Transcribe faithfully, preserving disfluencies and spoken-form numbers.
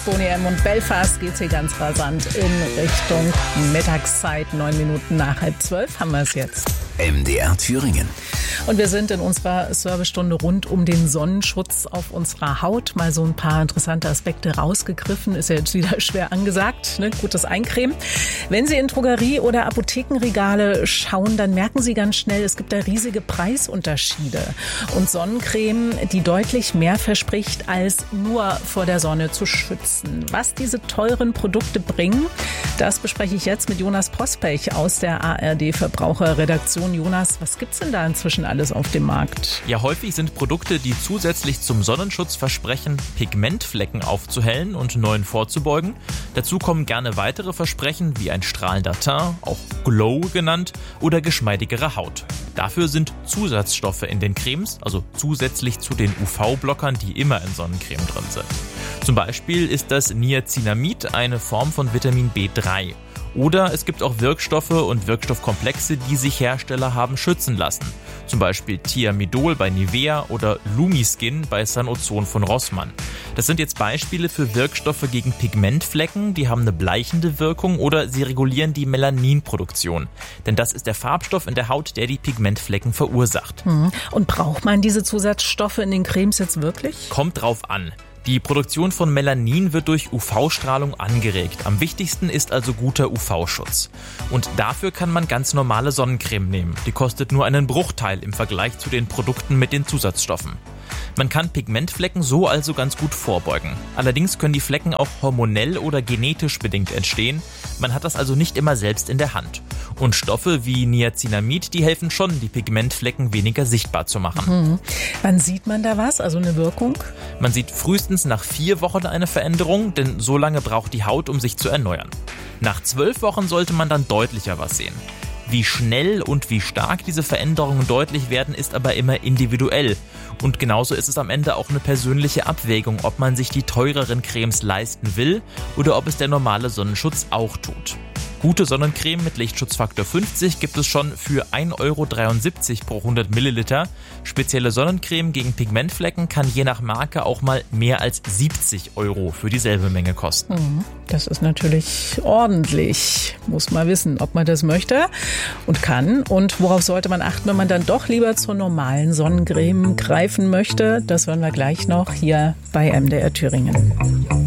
Boney M. und Belfast geht's hier ganz rasant in Richtung Mittagszeit. Neun Minuten nach halb zwölf haben wir es jetzt. M D R Thüringen. Und wir sind in unserer Servicestunde rund um den Sonnenschutz auf unserer Haut. Mal so ein paar interessante Aspekte rausgegriffen. Ist ja jetzt wieder schwer angesagt, ne? Gutes Eincremen. Wenn Sie in Drogerie- oder Apothekenregale schauen, dann merken Sie ganz schnell, es gibt da riesige Preisunterschiede. Und Sonnencreme, die deutlich mehr verspricht, als nur vor der Sonne zu schützen. Was diese teuren Produkte bringen, das bespreche ich jetzt mit Jonas Pospech aus der A R D-Verbraucherredaktion. Jonas, was gibt's denn da inzwischen alles auf dem Markt? Ja, häufig sind Produkte, die zusätzlich zum Sonnenschutz versprechen, Pigmentflecken aufzuhellen und neuen vorzubeugen. Dazu kommen gerne weitere Versprechen wie ein strahlender Teint, auch Glow genannt, oder geschmeidigere Haut. Dafür sind Zusatzstoffe in den Cremes, also zusätzlich zu den U V-Blockern, die immer in Sonnencreme drin sind. Zum Beispiel ist das Niacinamid eine Form von Vitamin B drei. Oder es gibt auch Wirkstoffe und Wirkstoffkomplexe, die sich Hersteller haben schützen lassen. Zum Beispiel Thiamidol bei Nivea oder Lumiskin bei Sanozon von Rossmann. Das sind jetzt Beispiele für Wirkstoffe gegen Pigmentflecken, die haben eine bleichende Wirkung oder sie regulieren die Melaninproduktion. Denn das ist der Farbstoff in der Haut, der die Pigmentflecken verursacht. Und braucht man diese Zusatzstoffe in den Cremes jetzt wirklich? Kommt drauf an. Die Produktion von Melanin wird durch U V-Strahlung angeregt. Am wichtigsten ist also guter U V-Schutz. Und dafür kann man ganz normale Sonnencreme nehmen. Die kostet nur einen Bruchteil im Vergleich zu den Produkten mit den Zusatzstoffen. Man kann Pigmentflecken so also ganz gut vorbeugen. Allerdings können die Flecken auch hormonell oder genetisch bedingt entstehen. Man hat das also nicht immer selbst in der Hand. Und Stoffe wie Niacinamid, die helfen schon, die Pigmentflecken weniger sichtbar zu machen. Mhm. Wann sieht man da was, also eine Wirkung? Man sieht frühestens nach vier Wochen eine Veränderung, denn so lange braucht die Haut, um sich zu erneuern. Nach zwölf Wochen sollte man dann deutlicher was sehen. Wie schnell und wie stark diese Veränderungen deutlich werden, ist aber immer individuell. Und genauso ist es am Ende auch eine persönliche Abwägung, ob man sich die teureren Cremes leisten will oder ob es der normale Sonnenschutz auch tut. Gute Sonnencreme mit Lichtschutzfaktor fünfzig gibt es schon für ein Euro dreiundsiebzig pro hundert Milliliter. Spezielle Sonnencreme gegen Pigmentflecken kann je nach Marke auch mal mehr als siebzig Euro für dieselbe Menge kosten. Das ist natürlich ordentlich. Muss man wissen, ob man das möchte und kann. Und worauf sollte man achten, wenn man dann doch lieber zur normalen Sonnencreme greifen möchte? Das hören wir gleich noch hier bei M D R Thüringen.